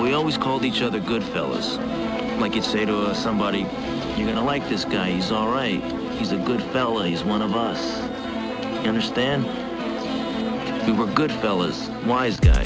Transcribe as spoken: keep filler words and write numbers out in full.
we always called each other good fellas. Like you'd say to uh, somebody, you're gonna like this guy, he's all right. He's a good fella, he's one of us. You understand? We were good fellas, wise guys.